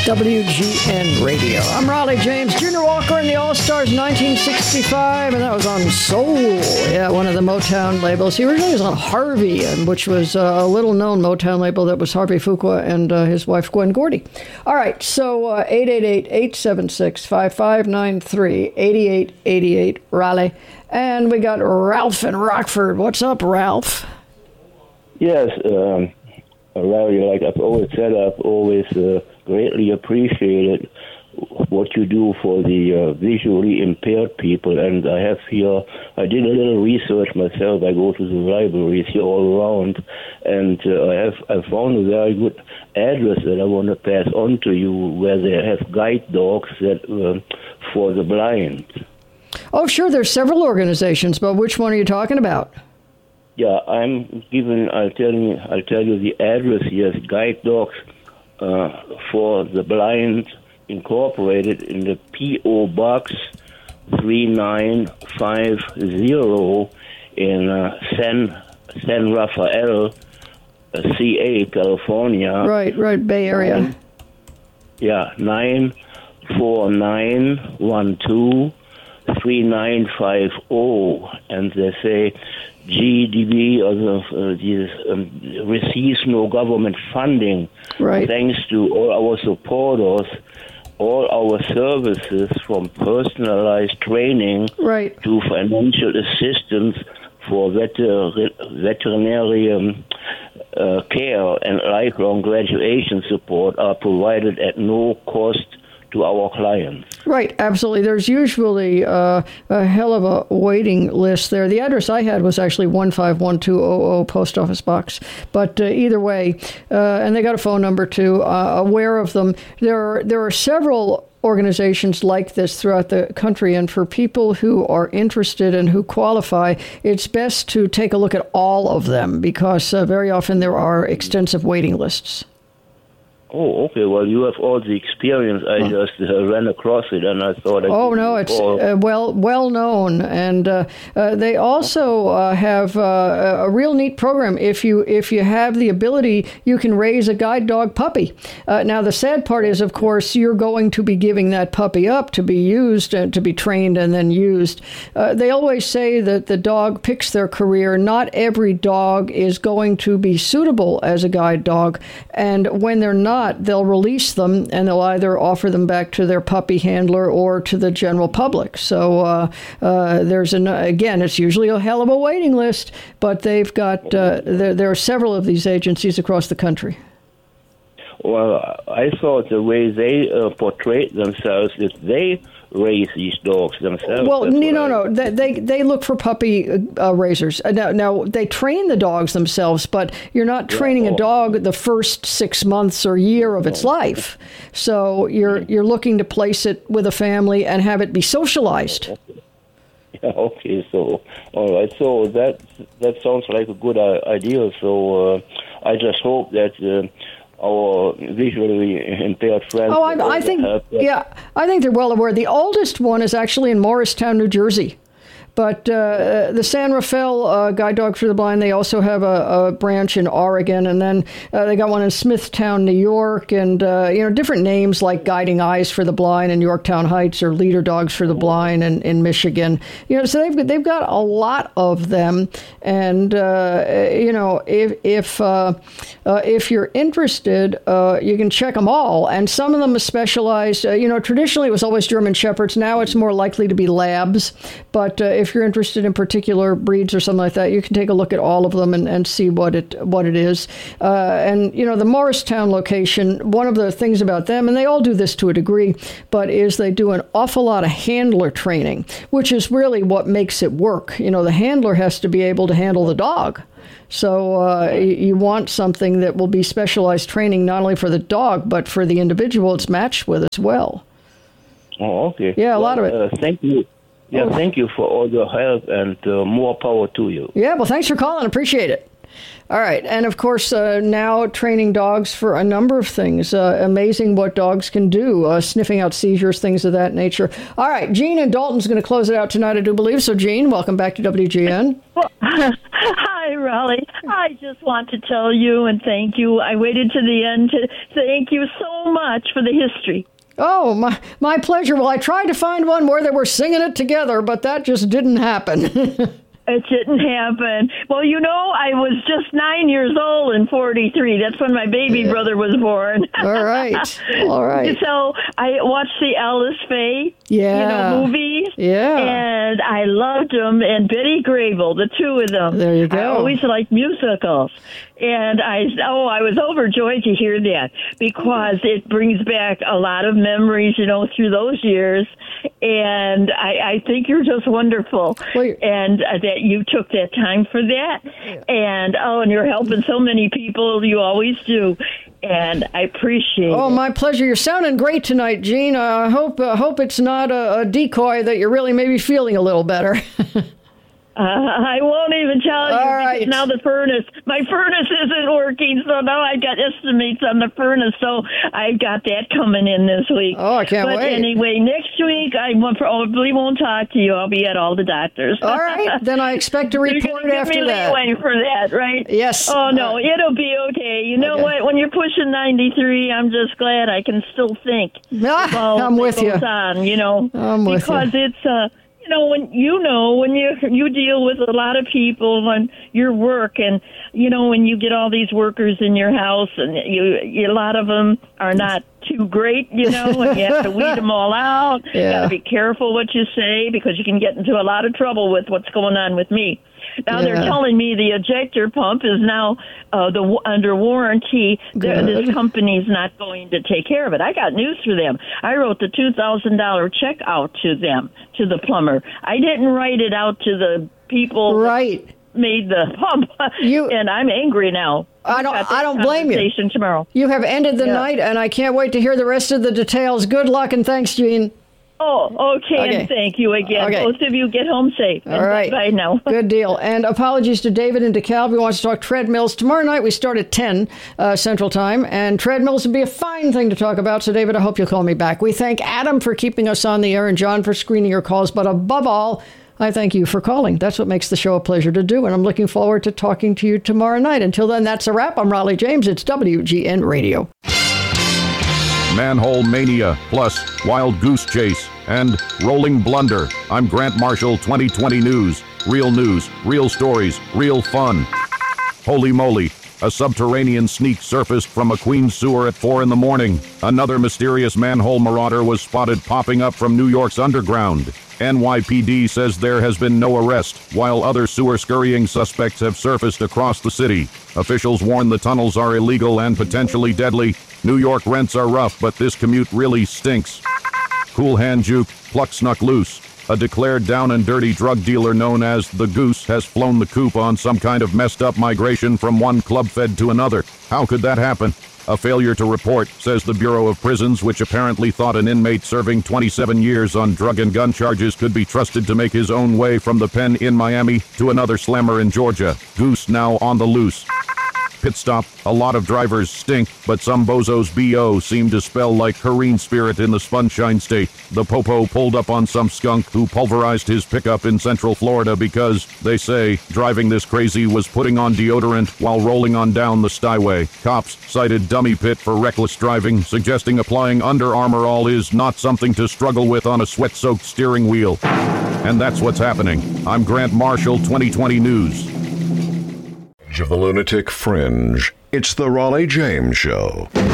WGN Radio. I'm Raleigh James. Junior Walker and the All-Stars 1965, and that was on Soul. Yeah, one of the Motown labels. He originally was on Harvey, which was a little-known Motown label that was Harvey Fuqua and his wife Gwen Gordy. All right, so 888-876-5593, 8888 Raleigh. And we got Ralph in Rockford. What's up, Ralph? Yes, Larry, like I've always said, I've always greatly appreciated what you do for the visually impaired people. And I have here, I did a little research myself. I go to the libraries here all around, and I found a very good address that I want to pass on to you, where they have guide dogs that for the blind. Oh, sure. There's several organizations, but which one are you talking about? Yeah, I'll tell you the address here. It's Guide Dogs for the Blind Incorporated in the P.O. Box 3950 in San Rafael, CA, California. Right, Bay Area. 94912 3950, and they say GDB receives no government funding. Right. Thanks to all our supporters, all our services from personalized training to financial assistance for veterinarian care and lifelong graduation support are provided at no cost to our clients. Right, absolutely. There's usually a hell of a waiting list there. The address I had was actually 151200 Post Office Box. But either way, and they got a phone number too, aware of them. There are several organizations like this throughout the country, and for people who are interested and who qualify, it's best to take a look at all of them, because very often there are extensive waiting lists. Oh, okay. Well, you have all the experience. I just ran across it, and I thought. It's well known, and they also have a real neat program. If you have the ability, you can raise a guide dog puppy. Now, the sad part is, of course, you're going to be giving that puppy up to be used and to be trained and then used. They always say that the dog picks their career. Not every dog is going to be suitable as a guide dog, and when they're not, they'll release them, and they'll either offer them back to their puppy handler or to the general public. So again, it's usually a hell of a waiting list, but they've got there are several of these agencies across the country. Well, I thought the way they portrayed themselves is they raise these dogs themselves. Well, no. They look for puppy raisers. Now, they train the dogs themselves, but you're not training a dog the first 6 months or year of its life. So you're looking to place it with a family and have it be socialized. Yeah, okay, so, all right. So that sounds like a good idea. So I just hope that our visually impaired friends. Oh, I think they're well aware. The oldest one is actually in Morristown, New Jersey. But the San Rafael Guide Dog for the Blind, they also have a branch in Oregon, and then they got one in Smithtown, New York, and different names like Guiding Eyes for the Blind in Yorktown Heights, or Leader Dogs for the Blind in Michigan. So they've got a lot of them, and if you're interested, you can check them all. And some of them are specialized. Traditionally it was always German Shepherds. Now it's more likely to be Labs, but if you're interested in particular breeds or something like that, you can take a look at all of them and see what it is. The Morristown location, one of the things about them, and they all do this to a degree, but is they do an awful lot of handler training, which is really what makes it work. The handler has to be able to handle the dog. So you want something that will be specialized training not only for the dog, but for the individual it's matched with as well. Oh, okay. Yeah, a lot of it. Thank you. Yeah, thank you for all the help, and more power to you. Yeah, well, thanks for calling. Appreciate it. All right. And, of course, now training dogs for a number of things. Amazing what dogs can do, sniffing out seizures, things of that nature. All right. Gene and Dalton's going to close it out tonight, I do believe. So, Gene, welcome back to WGN. Hi. Raleigh. I just want to tell you and thank you. I waited to the end to thank you so much for the history. Oh, my pleasure. Well, I tried to find one where they were singing it together, but that just didn't happen. It didn't happen. Well, I was just 9 years old in 43. That's when my baby brother was born. All right. So I watched the Alice Faye movies. Yeah. And I loved them. And Betty Grable, the two of them. There you go. I always liked musicals. And I was overjoyed to hear that because it brings back a lot of memories, through those years. And I think you're just wonderful. And that you took that time for that. Yeah. And you're helping so many people. You always do. And I appreciate it. Oh, my pleasure. You're sounding great tonight, Jean. I hope it's not a decoy that you're really maybe feeling a little better. I won't even tell you because now my furnace isn't working, so now I got estimates on the furnace, so I got that coming in this week. Oh, I can't wait. But anyway, next week I probably won't talk to you. I'll be at all the doctors. All right, then I expect a report after that. You're going to give me leeway for that, right? Yes. Oh, no, it'll be okay. You know what? When you're pushing 93, I'm just glad I can still think. I'm with you. I'm with you. Because it's... when you deal with a lot of people on your work, and when you get all these workers in your house, and a lot of them are not too great, and you have to weed them all out. Yeah. You got to be careful what you say because you can get into a lot of trouble with what's going on with me. Now they're telling me the ejector pump is now under warranty. This company's not going to take care of it. I got news for them. I wrote the $2,000 check out to them, to the plumber. I didn't write it out to the people that made the pump, and I'm angry now. I don't blame you. Tomorrow. You have ended the night, and I can't wait to hear the rest of the details. Good luck, and thanks, Jean. Oh, okay, and thank you again. Okay. Both of you get home safe. All right. Bye now. Good deal. And apologies to David in DeKalb who wants to talk treadmills. Tomorrow night we start at 10 Central Time, and treadmills would be a fine thing to talk about. So, David, I hope you'll call me back. We thank Adam for keeping us on the air and John for screening your calls. But above all, I thank you for calling. That's what makes the show a pleasure to do, and I'm looking forward to talking to you tomorrow night. Until then, that's a wrap. I'm Raleigh James. It's WGN Radio. Manhole Mania, plus Wild Goose Chase, and Rolling Blunder. I'm Grant Marshall, 2020 News. Real news, real stories, real fun. Holy moly, a subterranean sneak surfaced from a Queens sewer at 4 in the morning. Another mysterious manhole marauder was spotted popping up from New York's underground. NYPD says there has been no arrest, while other sewer-scurrying suspects have surfaced across the city. Officials warn the tunnels are illegal and potentially deadly. New York rents are rough, but this commute really stinks. Cool Hand Juke, Pluck Snuck Loose. A declared down and dirty drug dealer known as the Goose has flown the coop on some kind of messed up migration from one club fed to another. How could that happen? A failure to report, says the Bureau of Prisons, which apparently thought an inmate serving 27 years on drug and gun charges could be trusted to make his own way from the pen in Miami to another slammer in Georgia. Goose now on the loose. Pit stop. A lot of drivers stink, but some bozos BO seem to spell like Kareen Spirit in the Sunshine State. The popo pulled up on some skunk who pulverized his pickup in Central Florida because, they say, driving this crazy was putting on deodorant while rolling on down the Styway. Cops cited Dummy Pit for reckless driving, suggesting applying Under Armour All is not something to struggle with on a sweat-soaked steering wheel. And that's what's happening. I'm Grant Marshall, 2020 News. Of the Lunatic Fringe. It's the Raleigh James Show.